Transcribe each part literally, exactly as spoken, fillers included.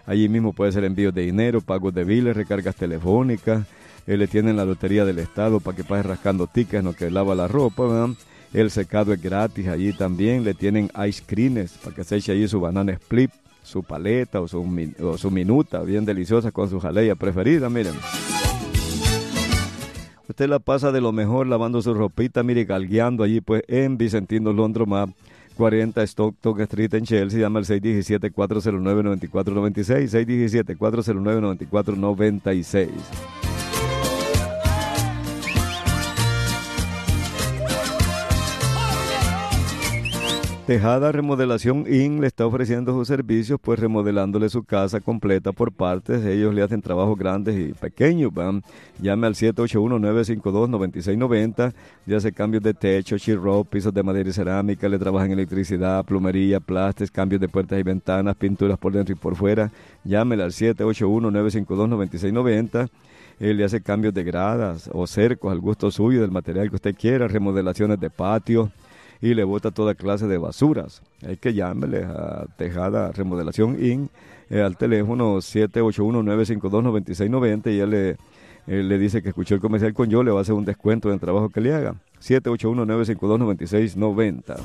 Allí mismo puede ser envíos de dinero, pagos de biles, recargas telefónicas. Eh, le tienen la Lotería del Estado para que pase rascando tickets en lo que lava la ropa, ¿verdad? El secado es gratis allí también. Le tienen ice creams para que se eche allí su banana split, su paleta o su, o su minuta, bien deliciosa con su jalea preferida, miren. Usted la pasa de lo mejor lavando su ropita, mire, galgueando allí pues en Vicentino Laundromat, cuarenta Stockton Street en Chelsea. Llama al seis uno siete, cuatro cero nueve, nueve cuatro nueve seis, seis uno siete, cuatro cero nueve, nueve cuatro nueve seis. Tejada Remodelación Incorporated le está ofreciendo sus servicios, pues remodelándole su casa completa por partes. Ellos le hacen trabajos grandes y pequeños, ¿van? Llame al siete ocho uno, nueve cinco dos, nueve seis nueve cero, le hace cambios de techo, sheetrock, pisos de madera y cerámica, le trabajan electricidad, plomería, plastes, cambios de puertas y ventanas, pinturas por dentro y por fuera. Llámele al siete ocho uno, nueve cinco dos, nueve seis nueve cero. Él le hace cambios de gradas o cercos al gusto suyo, del material que usted quiera, remodelaciones de patio, y le bota toda clase de basuras. Hay que llámele a Tejada Remodelación Incorporated eh, al teléfono siete ocho uno, nueve cinco dos, nueve seis nueve cero, y él le, él le dice que escuchó el comercial con yo, le va a hacer un descuento en el trabajo que le haga. siete ocho uno, nueve cinco dos, nueve seis nueve cero.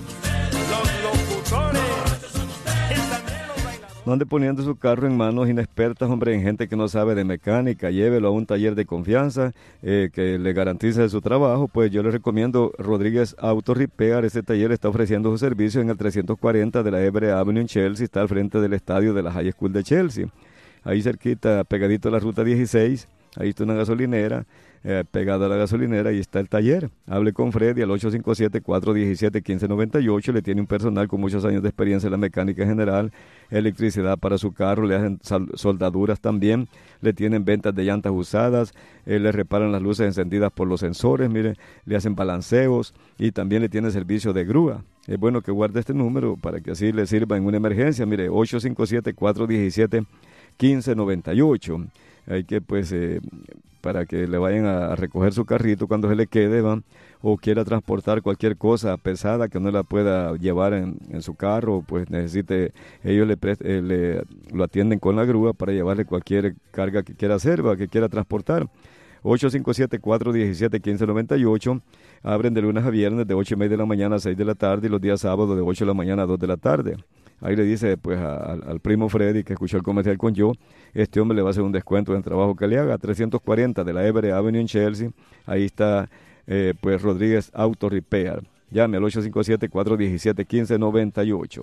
No ande poniendo su carro en manos inexpertas, hombre, en gente que no sabe de mecánica. Llévelo a un taller de confianza eh, que le garantice su trabajo. Pues yo le recomiendo Rodríguez Auto Repair. Este taller está ofreciendo su servicio en el trescientos cuarenta de la Everett Avenue en Chelsea. Está al frente del estadio de la High School de Chelsea. Ahí cerquita, pegadito a la ruta dieciséis. Ahí está una gasolinera, eh, pegada a la gasolinera, y está el taller. Hable con Freddy al ocho cinco siete, cuatro uno siete, uno cinco nueve ocho. Le tiene un personal con muchos años de experiencia en la mecánica general, electricidad para su carro, le hacen soldaduras también, le tienen ventas de llantas usadas, eh, le reparan las luces encendidas por los sensores, mire, le hacen balanceos y también le tiene servicio de grúa. Es bueno que guarde este número para que así le sirva en una emergencia. Mire, ocho cinco siete, cuatro uno siete, uno cinco nueve ocho. Hay que, pues, eh, para que le vayan a, a recoger su carrito cuando se le quede, ¿va? O quiera transportar cualquier cosa pesada que no la pueda llevar en, en su carro, pues necesite, ellos le, eh, le lo atienden con la grúa para llevarle cualquier carga que quiera hacer, ¿va? Que quiera transportar. ocho cinco siete, cuatro uno siete, uno cinco nueve ocho. Abren de lunes a viernes de ocho y media de la mañana a seis de la tarde, y los días sábados de ocho de la mañana a dos de la tarde. Ahí le dice pues a, a, al primo Freddy, que escuchó el comercial con yo, este hombre le va a hacer un descuento en el trabajo que le haga. trescientos cuarenta de la Everett Avenue en Chelsea. Ahí está eh, pues Rodríguez Auto Repair. Llame al ocho cinco siete, cuatro uno siete, uno cinco nueve ocho.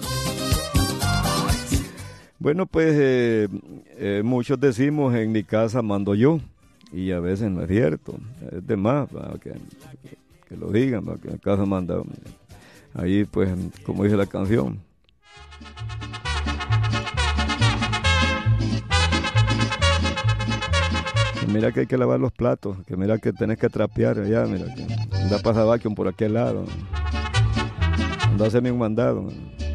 Bueno, pues eh, eh, muchos decimos en mi casa mando yo, y a veces no es cierto, es de más que, que lo digan, que en mi casa manda. Ahí pues, como dice la canción. Mira que hay que lavar los platos, que mira que tenés que trapear allá, mira que anda pasavaquium por aquel lado, anda a hacerme un mandado.